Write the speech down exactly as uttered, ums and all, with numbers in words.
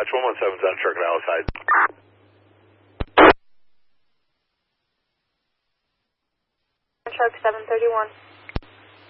Dispatch one one seven's on Shark Valley side. Shark seven thirty-one.